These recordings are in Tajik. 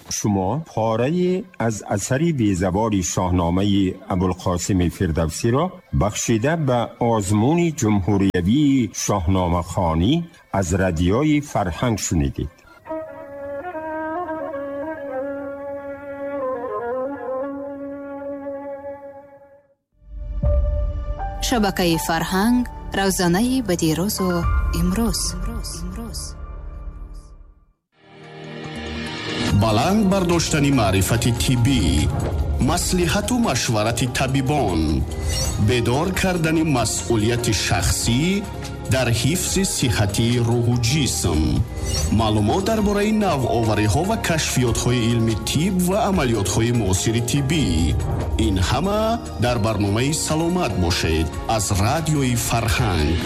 شما پاره‌ای از اثری بی‌زبان شاهنامه ابوالقاسم فردوسی را بخشیده به آزمون جمهوریوی شاهنامه خوانی از رادیوی فرهنگ شنیدید. شبکه فرهنگ روزانه بدیروز و امروز. баланд бардоштани маърифати тиббӣ, маслиҳату машварати табибон, бедор кардани масъулияти шахсӣ дар ҳифзи сиҳати рӯҳу ҷисм, маълумот дар бораи навовариҳо ва кашфиётҳои илми тиб ва амалиётҳои муосири тиббӣ. ин ҳама дар барномаи саломат бошед аз радиои Фарҳанг.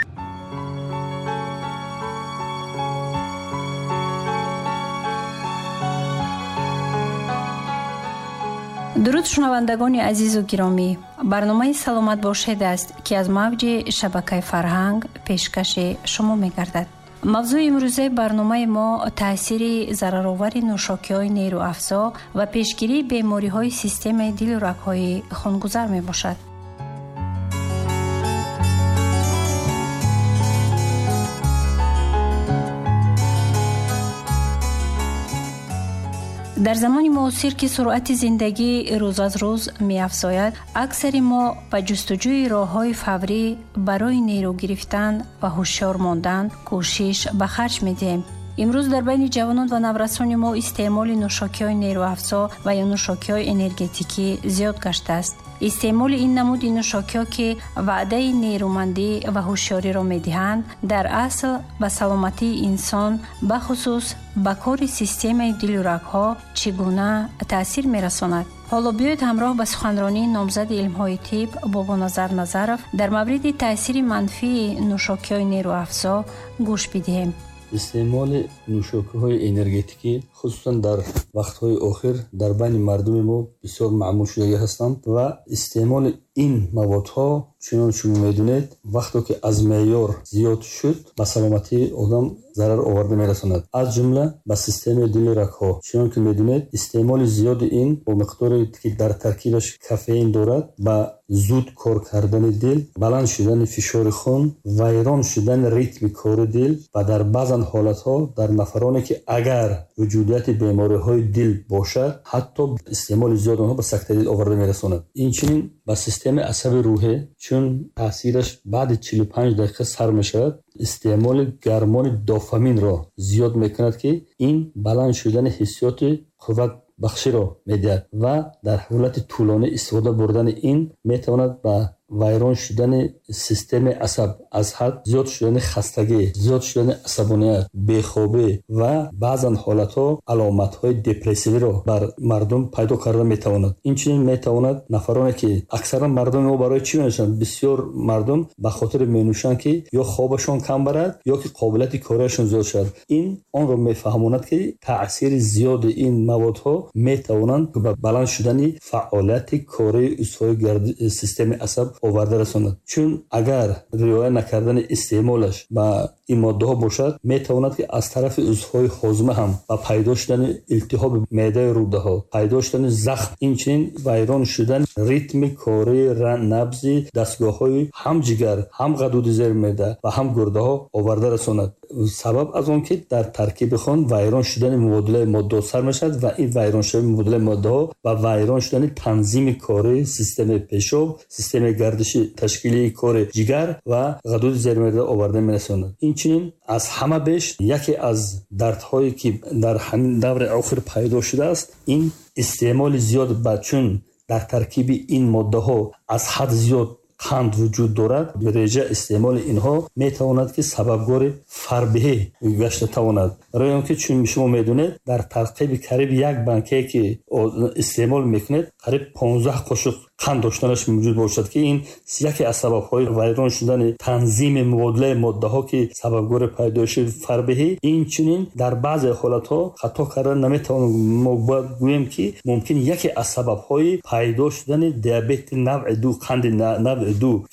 дуруд шунавандагони азизу гиромӣ, барномаи саломат бошед аст ки аз мавҷи шабакаи Фарҳанг пешкаши шумо мегардад. мавзӯи имрӯзаи барномаи мо таъсири зараровари нӯшокиҳои нейроафзо ва пешгирии бемориҳои системаи дилу рагҳои хунгузар мебошад. дар замони муосир ки суръати зиндагӣ рӯз аз рӯз меафзояд, аксари мо ба ҷустуҷӯи роҳҳои фаврӣ барои нейро гирифтан ва ҳушёр мондан кӯшиш ба харҷ медиҳем. имрӯз дар байни ҷавонон ва наврасони мо истеъмоли нӯшокиҳои нейроафзо ва ё нӯшокиҳои энергетикӣ зиёд гашта-аст. истеъмоли ин намуди нӯшокиҳо ки ваъдаи нейромандӣ ва ҳушёриро медиҳанд, дар асл ба саломатии инсон, бахусус ба кори системаи дилу рагҳо чӣ гуна таъсир мерасонад. ҳоло биёед ҳамроҳ ба суханронии номзади илмҳои тиб Бобоназар Назаров дар мавриди таъсири манфии нӯшокиҳои нейроафзо гӯш бидиҳем. истеъмоли нӯшокиҳои энергетикӣ хусусан дар вақтҳои охир дар байни мардуми мо бисёр маъмул шудагӣ ҳастанд ва истеъмоли ин маводҳо чунон шумо медонед вақте ки аз меъёр зиёд шуд ба саломатии одам зарар оварда мерасонад, аз ҷумла ба системаи дилу рагҳо. чунон ки медонед истеъмоли зиёди ин бо миқдоре ки дар таркибаш кафеин дорад ба зуд кор кардани дил, баланд шудани фишори хун, вайрон шудани ритми кори дил ва дар баъзан ҳолатҳо дар нафароне ки агар вуҷудияти бемориҳои дил бошад, ҳатто истеъмоли зиёд онҳо ба сактаи дил оварда мерасонад. инчунин ба системаи асаби рӯҳӣ чун таъсираш баъди 45 дақиқа сар мешавад, истеъмоли гормони дофаминро зиёд мекунад ки ин баланд шудани ҳиссиёти қувват бахширо медиҳад ва дар ҳолати тӯлонӣ истифода бурдани ин метавонад ба вайрон шудани системаи асаб, аз ҳад зиёд шудани хастагӣ, зиёд шудани асабоният, бехобӣ ва баъзан ҳолатҳо аломатҳои депрессивиро бар мардум пайдо карда метавонад. инчунин метавонад нафароне ки аксаран мардуми мо барои чӣ менӯшанд? бисёр мардум ба хотири менӯшанд ки ё хобашон кам барад ё ки қобилияти корияшон зиёд шавад. ин онро мефаҳмонад ки таъсири зиёди ин маводҳо метавонанд ба баланд шудани фаъолияти кории узвҳои системаи асаб оварда расонад. чун агар риоя накардани истеъмолаш ба ин моддаҳо бошад, метавонад ки аз тарафи узвҳои ҳозима ҳам ба пайдо шудани илтиҳоби меъдаи рӯдаҳо, пайдо шудани захм, инчунин вайрон шудани ритми кории набзи дастгоҳҳои ҳам ҷигар, ҳам ғадуди зермеъда ва ҳам гурдаҳо оварда расонад. сабаб аз он ки дар таркиби хон вайрон шудани мубодилаи моддаҳо сар мешавад ва ин вайрон шудани мубодилаи моддаҳо ва вайрон шудани танзими кории системаи пешоб, системаи гардиши ташкилии кори ҷигар ва ғадуди зермеъда оварда мерасонад. инчунин аз ҳама беш яке аз дардҳое ки дар ҳамин даври охир пайдо шудааст, ин истеъмоли зиёд ба чун дар таркиби ин моддаҳо аз ҳад зиёд қанд вуҷуд дорад, реҷа истеъмоли инҳо метавонад ки сабабгори фарбиҳӣ гашта тавонад. роям ки чун шумо медонед дар таркиби қариб як банкае ки истеъмол мекунед қариб 15 қошуқ қанд доштанаш мавҷуд бошад ки ин яке аз сабабҳои вайрон шудани танзими мубодилаи моддаҳо ки сабабгори пайдоиши фарбиҳӣ. инчунин дар баъзе ҳолатҳо хато карда наметавонем, мо бояд гӯем ки мумкин яке аз сабабҳои пайдо шудани диабети навъи 2, қанди навъи 2 ки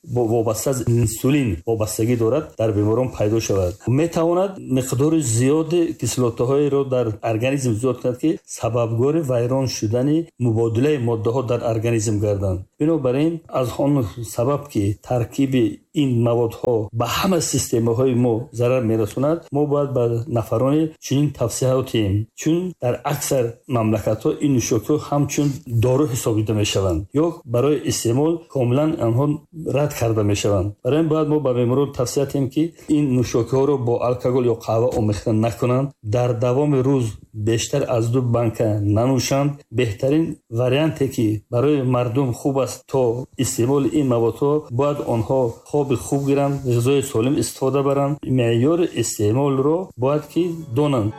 вобаста аз инсулин вобастагӣ дорад дар беморон пайдо шавад. метавонад миқдори зиёди кислотаҳоеро дар организм зиёд кунад ки сабабгори вайрон шудани мубодилаи моддаҳо дар организм гарданд. бинобар ин аз он сабаб ки таркиби ин маводҳо ба ҳама системаҳои мо зарар мерасонад, мо бояд ба нафарони чунин тавсия додем, чун дар аксар мамлакатҳо ин нӯшокиҳо ҳамчун дору ҳисобида мешаванд ё барои истеъмол комилан онҳо рад карда мешаванд. барои ин бояд мо ба беморон тавсия додем ки ин нӯшокиҳоро бо алкогол ё қаҳва омехта накунанд, дар давоми рӯз бештар аз 2 банка нанӯшанд. беҳтарин варианте ки барои мардум хуб аст то истеъмоли ин маводҳо, бояд онҳо хоби хуб гиранд, ғизои солим истифода баранд, меъёри истеъмолро бояд ки донанд.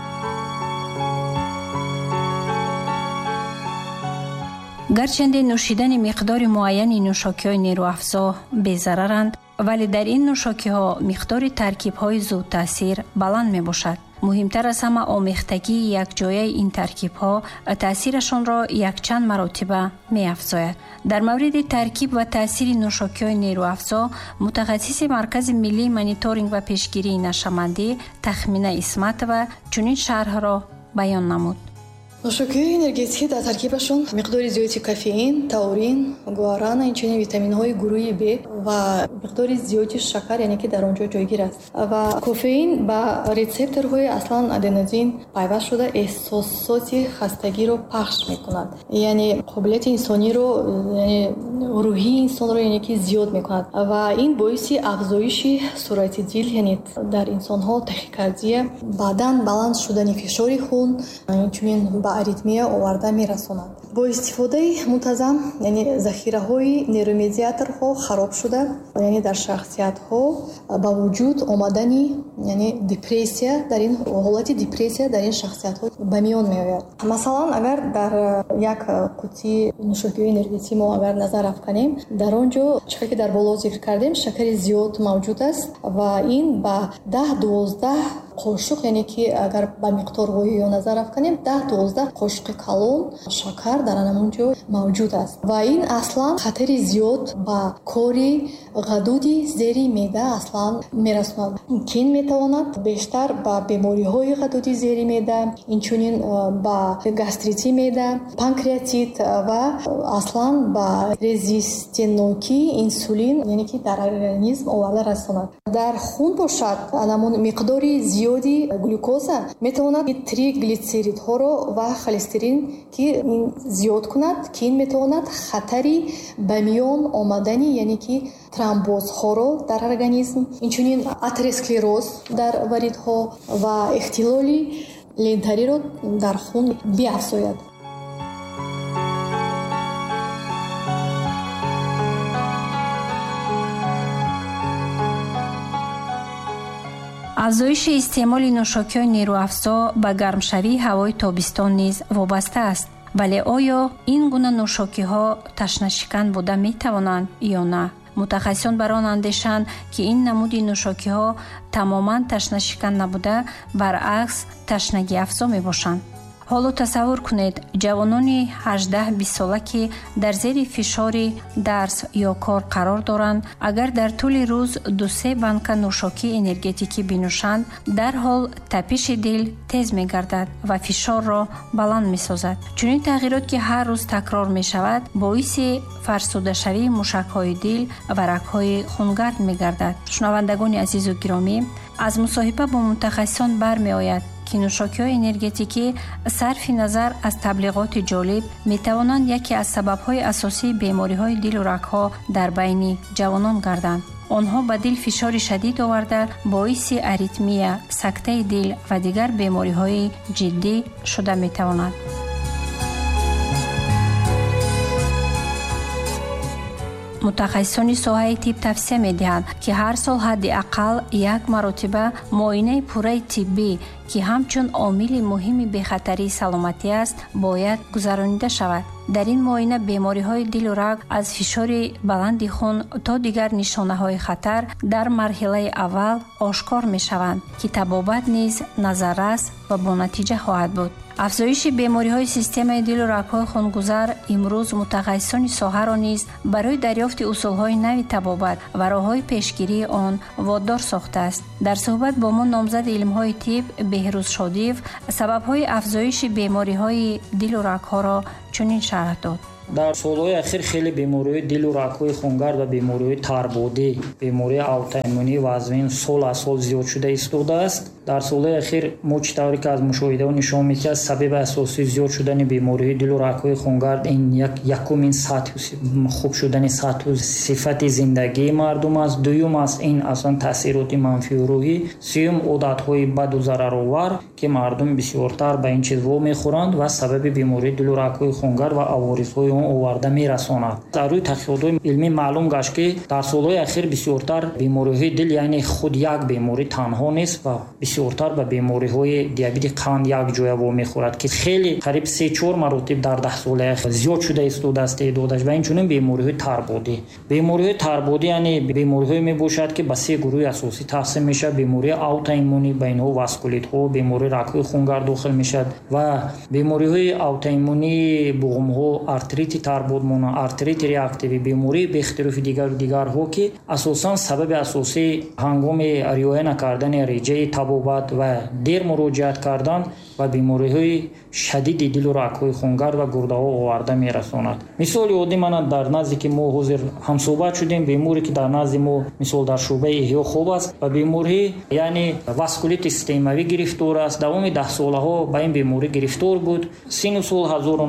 гарчанде нӯшидани миқдори муайяни нӯшокиҳои нерӯафзо безараранд, вале дар ин нӯшокиҳо миқдори таркибҳои зудтаъсир баланд мебошад. муҳимтар аз ҳама омехтагии якҷояи ин таркибҳо таъсирашонро якчанд маротиба меафзояд. дар мавриди таркиб ва таъсири нӯшокиҳои нерӯафзо мутахассиси маркази миллии мониторинг ва пешгирии нашамандӣ Тахмина Исматова чунин шарҳро баён намуд. нӯшокиҳои энергетикӣ дар таркибашон миқдори зиёди кофеин, таурин, гуарана, инчунин витаминҳои гурӯҳи Б ва миқдори зиёди шакар, яъне ки дар он ҷо ҷойгир аст. ва кофеин ба рецепторҳои аслан аденозин пайваст шуда эҳсосоти хастагиро пахш мекунад. яъне қобилияти инсониро, яъне рӯҳии инсонро яъне ки зиёд мекунад ва ин боиси афзоиши суръати дил, яъне дар инсонҳо тахикардия, баъдан баланд шудани фишори хун, инчунин ба аритмия оварда мерасонад. бо истифодаи мунтазам, яъне захираҳои нейромедиаторҳо хароб шуда, яъне дар шахсиятҳо ба вуҷуд омадани, яъне депрессия, дар ин ҳолати депрессия дар ин шахсиятҳо ба миён меояд. масалан, агар дар як қутӣ нӯшокиҳои энергетикӣ мо агар назар афканем, дар он ҷо чӣ ки дар боло зикр кардем, шакари зиёд мавҷуд аст ва ин ба 10-12 қошуқ, яъне ки агар ба миқдорҳои ё назар афканем, 10-12 қошуқи калон шакар дар анамон ҷо мавҷуд аст ва ин аслан хатари зиёд ба кори ғадуди зери меъда аслан мерасонад. ки ин метавонад бештар ба бемориҳои ғадуди зери меъда, инчунин ба гастрити меъда, панкреатит ва аслан ба резистентнокии инсулин, яъне ки дар организм оварда расонад. дар хун бошад анамон миқдори зиёди глюкоза метавонад триглитсеридҳоро ва холестерин ки ин зиёд кунад, ки ин метавонад хатари ба миён омадани, яъне ки тромбозҳоро дар организм, инчунин атеросклероз дар варидҳо ва ихтилоли лентариро дар хун биафзояд. афзоиши истеъмоли нӯшокиҳои нерӯафзо ба гармшавии ҳавои тобистон низ вобаста аст. вале оё ин гуна нӯшокиҳо ташнашикан буда метавонанд ё на? мутахассисон бар он андешанд ки ин намуди нӯшокиҳо тамоман ташнашикан набуда, баръакс ташнагиафзо мебошанд. ҳоло тасаввур кунед, ҷавонони 18-20 сола ки дар зери фишори дарс ё кор қарор доранд, агар дар тӯли рӯз 2-3 банка нӯшокии энергетикӣ бинӯшанд, дарҳол тапиши дил тез мегардад ва фишорро баланд месозад. чунин тағйирот ки ҳар рӯз такрор мешавад, боиси фарсудашавии мушакҳои дил ва рагҳои хунгард мегардад. шунавандагони азизу гиромӣ, аз мусоҳиба бо мутахассисон бармеояд ки нӯшокиҳои энергетикӣ сарфи назар аз таблиғоти ҷолиб метавонанд яке аз сабабҳои асосии бемориҳои дилу рагҳо дар байни ҷавонон гарданд. онҳо ба дил фишори шадид оварда боиси аритмия, сактаи дил ва дигар бемориҳои ҷиддӣ шуда метавонанд. мутахассисони соҳаи тиб тавсия медиҳанд ки ҳар сол ҳадди ақал 1 маротиба муоинаи пурраи тиббӣ ки ҳамчун омили муҳими бехатарии саломатӣ аст, бояд гузаронида шавад. дар ин муоина бемориҳои дилу раг аз фишори баланди хун то дигар нишонаҳои хатар дар марҳилаи аввал ошкор мешаванд, ки табобат низ назаррас ва бонатиҷа хоҳад буд. афзоиши бемориҳои системаи дилу рагҳои хунгузар имрӯз мутахассисони соҳаро низ барои дарёфти усулҳои нави табобат ва роҳҳои пешгирии он воддор сохтааст. дар суҳбат бо мо номзади илмҳои тиб Беҳрӯз Шодиев сабабҳои афзоиши бемориҳои дилу рагҳоро чунин шарҳ дод. дар солҳои ахир хеле бемориҳои дилу рагҳои хунгард ва бемориҳои тарбодӣ, бемории аутоиммунӣ вазнин сол аз сол зиёд шуда истодааст. дар солҳои ахир мо чӣ тавре ки аз мушоҳидаҳо нишон мекунад, сабаби асосии зиёд шудани бемориҳои дилу рагҳои хунгард ин якумин хуб шудани сатҳу сифати зиндагии мардум аст, дуюм аст ин аслан таъсироти манфию рӯҳӣ, сеюм одатҳои баду зараровар ки мардум бисёртар ба ин чиз вомехӯранд ва сабаби бемории дилу рагҳои хунгард ва аворизҳои оварда мерасонад. дар рӯи таҳқиқотҳои илмӣ маълум гашт ки дар солҳои ахир бисёртар бемориҳои дил яъне худ як беморӣ танҳо нест ва бисёртар ба бемориҳои диабети қанд якҷоя вомехӯрад ки хеле қариб 3-4 маротиб дар 10 солаи ахир зиёд шуда истодааст теъдодаш. ва инчунин бемориҳои тарбодӣ. бемориҳои тарбодӣ яъне бемориҳое мебошад ки ба 3 гурӯҳи асосӣ тақсим мешавад. бемории аутоиммунӣ, ба инҳо васкулитҳо, бемории рагҳои хунгард дохил мешавад ва бемориҳои аутоиммунии буғумҳо, артрити тарбод монанд артрити реактивӣ, бемории бехтирофи дигарҳо ки асосан сабаби асосии ҳангоми риоя накардани реҷаи табобат ва дер муроҷиат кардан ва бемориҳои шадиди дилу рагҳои хунгард ва гурдаҳо оварда мерасонад. мисоли оддӣ манак дар назди ки мо ҳозир ҳамсӯҳбат шудем, беморе ки дар назди мо мисол дар шӯъбаи эҳё хоб аст ва бемории яъне васкулити системавӣ гирифтор аст. давоми 10 солаҳо ба ин беморӣ гирифтор буд. сину сол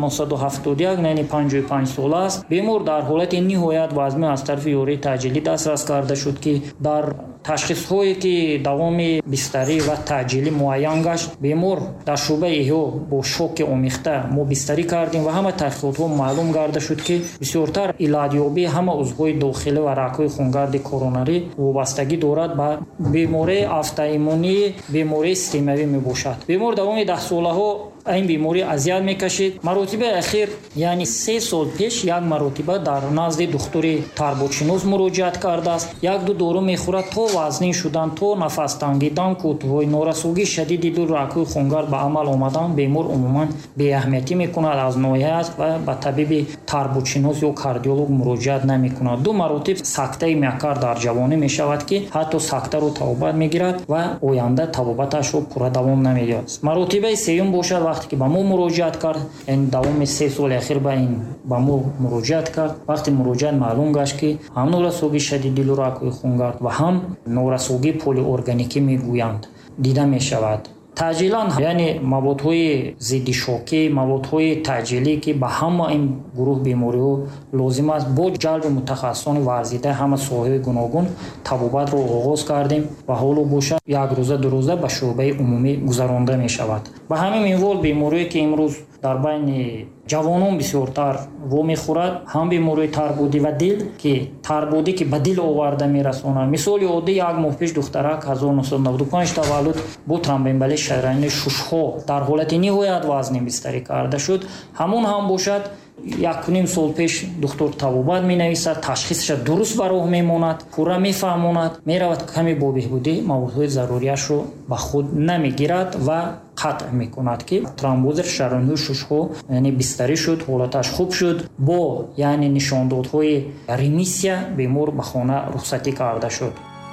1971 яъне 55 сол аст. бемор дар ҳолати ниҳоят вазмин аз тарафи ёрии таъҷилӣ дастрас карда шуд ки дар ташхисҳое ки давоми бистарӣ ва таъҷилӣ муайян гашт, бемор дар шӯъбаи эҳё бо шоки омехта мо бистарӣ кардем ва ҳама таҳқиқотҳо маълум гарда шуд ки бисёртар илlatёбии ҳама узвҳои дохилӣ ва рагҳои хунгарди коронарӣ вобастагӣ дорад ба бемории автоиммунӣ, бемории системавӣ мебошад. бемор давоми 10 солаҳо این بیماری اذیت میکشید. مراتب اخیر یعنی 3 سال پیش یک مرتبه در نزد دکتر تربودشناس مراجعت کرده است. یک دو دارو میخورد تا وزنی شدن، تا نفس تنگیدن، کوتاهی نارسایی شدید دل رگ‌های خونگرد به عمل آمدن بیمار عموما بی اهمیتی میکند از ناحیه است و به طبیب تربودشناس یا کاردیولوگ مراجعت نمیکند. دو مراتب سکته میاکارد در جوانی میشود که حتی سکته رو توبت میگیرد و آینده توبتش رو پورا دوام نمیدهد. مراتب سوم باشد وقتی که به ما مراجعت کرد، این دوام 3 سال اخیر به ما مراجعت کرد. وقتی مراجعت معلوم گشت که هم نارسایی شدید دل و رگ‌های خونگرد و هم نارسایی پلی ارگانیکی میگویند دیده میشود. تعجیلاً یعنی موادهای ضد شوکی، موادهای تعجیلی که به همه این گروه بیماری‌ها لازم است با جلب متخصصان ورزیده همه ساحه‌های گوناگون طبابت را آغاز کردیم و حالا باشد یک روزه دو روزه به شعبه عمومی گذرانده می شود. به همین منوال بیماری‌ای که امروز در بین جوانان بسیارتر و میخورد، هم بیماری تربودی و دل که تربودی که به دل آورده میرساند. مثال عادی یک ماه پیش دخترک 1995 تولد با ترومبومبولی شریانی شش‌ها در حالت نهایت وزنی بستری کرده شد. همون هم باشد 1.5 سال پیش دکتر طبابت می نویسد، تشخیصش درست بر راه میماند، پورا میفهماند، میرود کمی با بهبودی موادهای ضروریش رو به خود نمیگیرد و قطع میکند که ترومبوز شریانی شش‌ها یعنی بستری شد، حالتش خوب شد، با یعنی نشاندادهای ریمیسیا بیمار به خانه رخصتی کرده شد.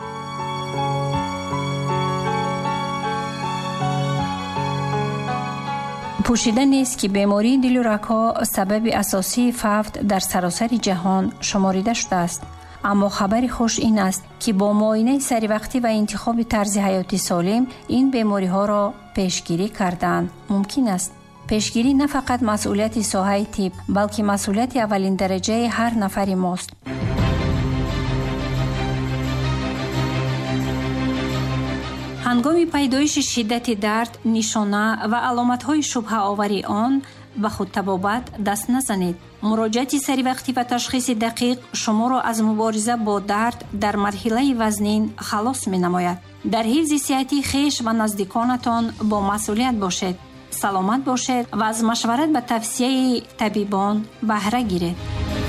پوشیده نیست که بیماری دل و رگ‌ها سبب اساسی فوت در سراسر جهان شمارده شده است. اما خبر خوش این است که با معاینه سری وقتی و انتخاب طرز حیاتی سالم این بیماری ها را پیشگیری کردن ممکن است. پیشگیری نه فقط مسئولیت ساحه طب بلکه مسئولیت اولین درجه هر نفر ماست. هنگام پیدایش شدت درد، نشانه و علامت‌های شبهه آوری آن به خود طبابت دست نزنید. مراجعت سری وقتی و تشخیص دقیق شما را از مبارزه با درد در مرحله وزنین خلاص می نماید. дар ҳифзи сиҳати хеш ва наздиконатон бо масъулият бошед. саломат бошед ва аз машварат ба тавсияи табибон баҳра гиред.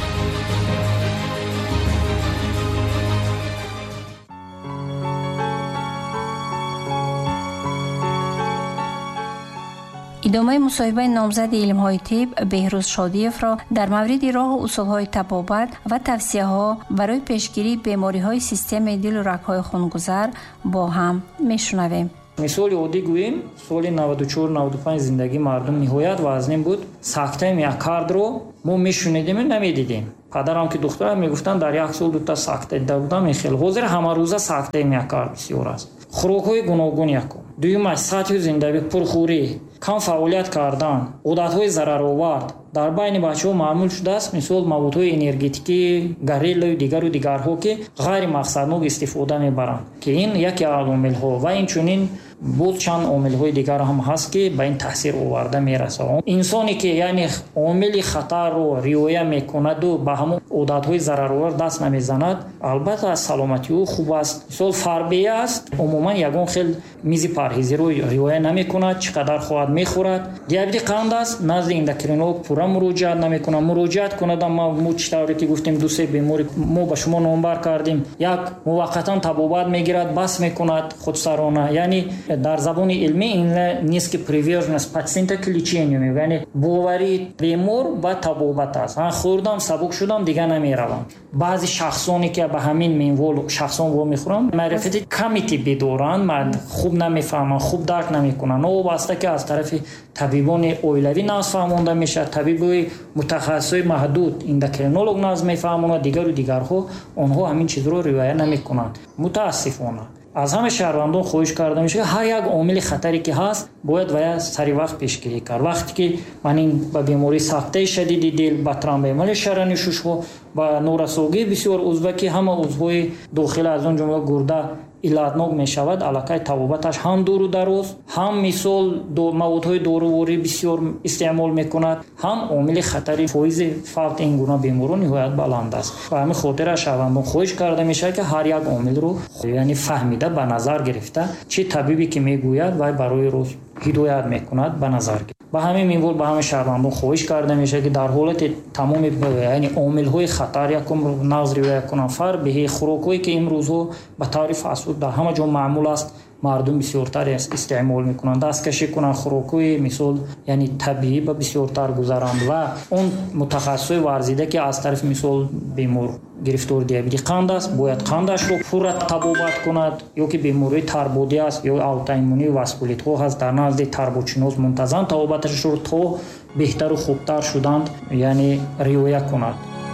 идомаи мусоҳибаи номзади илмҳои тиб беҳрӯз шодиевро дар мавриди роҳу усулҳои табобат ва тавсияҳо барои пешгирии бемориҳои системаи дилу рагҳои хунгузар бо ҳам мешунавем. мисоли оддӣ гӯем, соли 94-95 зиндагии мардум ниҳоят вазнин буд. сактаи миокардро мо мешунидим, намедидем. падарам ки духтарам мегуфтанд дар як сол дута сакта дида будам. хел ҳозир ҳамарӯза сактаи миокард бисёр аст. хӯрокҳои гуногун якум. дуюмаш сатҳи зиндагӣ пурхӯрӣ, кам фаъолият кардан, одатҳои зараровард дар байни бачаҳо маъмул шудааст. мисол маводҳои энергетикӣ, гарелаю дигару дигарҳо ки ғайри мақсаднок истифода мебаранд, ки ин яке аз омилҳо ва инчунин буд чанд омилҳои дигар ҳам ҳаст ки ба ин таъсир оварда мерасанд. инсоне ки яъне омили хатарро риоя мекунаду ба ҳамон одатҳои зараровар даст намезанад, албатта саломатӣ ӯ хуб аст. мисол фарбея аст, умуман ягон хел мизи парҳезиро риоя намекунад, чӣ қадар хоҳад мехӯрад. диабети қанд аст, назди эндокринолог пурра муроҷиат намекунад. муроҷиат кунад, мо чӣ тавре ки гуфтем дусе бемори мо ба шумо номбар кардем, як муваққатан табобат мегирад, бас мекунад худсарона. яъне дар забони илмӣ ин нест ки приверженность пациента к лечению, яъне бовари бемор ба табобат аст. хӯрдам сабук шудам дига намеравам. баъзи шахсоне ки ба ҳамин минвол шахсон вомехӯранд маърифати ками тиббӣ доранд, хуб намефаҳманд, хуб дарк намекунанд. новобаста ки аз тарафи табибони оилавӣ назм фаҳмонда мешавад, табибои мутахассисои маҳдуд, эндокринолог назм мефаҳмонад, дигару дигарҳо онҳо ҳамин чизро риоя намекунанд. мутаассифона аз ҳама шаҳрвандон хоҳиш карда мешавад ҳар як омили хатаре ки ҳаст бояд вая сари вақт пешгирӣ кард. вақте ки ман ин ба бемории сактаи шадиди дил, ба тромбоэмболия шараёни шушҳо, ба норасогии бисёр узва ки ҳама узвҳои дохила аз он ҷумла гурда иллатнок мешавад, аллакай табобаташ ҳам дуру дароз, ҳам мисол маводҳои доруворӣ бисёр истеъмол мекунад, ҳам омили хатари фоизи фавт ин гуна беморӣ ниҳоят баланд аст. ба ҳамин хотира шаҳрвандон хоҳиш карда мешавад ки ҳар як омилро яъне фаҳмида ба назар гирифта, чӣ табибе ки мегӯяд вай барои рӯз ҳидоят мекунад ба назар гирифт. ба ҳамин минвол ба ҳама шаҳрвандон хоҳиш карда мешавад ки дар ҳолати тамоми яъне омилҳои хатар якум нағз риоя кунанд. фарбеҳи хӯрокҳое ки имрӯзҳо ба таври фасуд дар ҳама ҷо маъмул аст, мардум бисёртар истеъмол мекунанд. дасткашӣ кунанд, хӯрокҳои мисол яъне табиӣ ба бисёртар гузаранд ва он мутахассисои варзида ки аз тарафи мисол бемор гирифтори диабети қанд аст, бояд қандашро пурра табобат кунад, ё ки бемории тарбодӣ аст ё аутоиммунии васкулитҳо ҳаст, дар назди тарбодшинос мунтазам табобаташро то беҳтару хубтар шуданд яъне риоя кунад.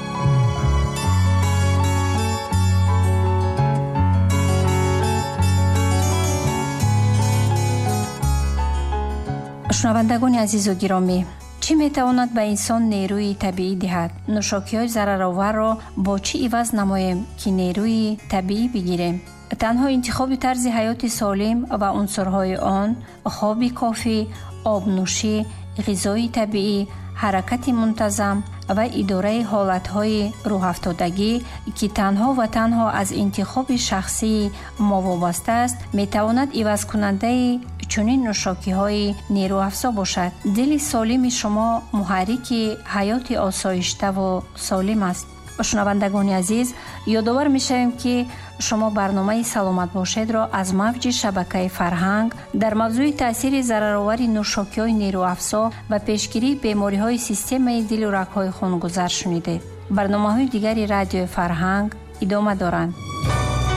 шунавандагони азизу гиромӣ, чӣ метавонад ба инсон нерӯи табиӣ диҳад? нӯшокиҳои зарароварро бо чӣ иваз намоем ки нерӯи табиӣ бигирем? танҳо интихоби тарзи ҳаёти солим ва унсурҳои он, хоби кофӣ, обнӯшӣ, ғизои табиӣ, ҳаракати мунтазам ва идораи ҳолатҳои рӯҳафтодагӣ ки танҳо ва танҳо аз интихоби шахсии мо вобаста аст, метавонад ивазкунандаи чунин нӯшокиҳои нерӯафзо бошад. дили солими шумо муҳаррики ҳаёти осоиштаву солим аст. шунавандагони азиз, ёдовар мешавем ки шумо барномаи саломат бошедро аз мавҷи шабакаи фарҳанг дар мавзӯи таъсири зараровари нӯшокиҳои нерӯафзо ва пешгирии бемориҳои системаи дилу рагҳои хунгузар шунидед. барномаҳои дигари радиои фарҳанг идома доранд.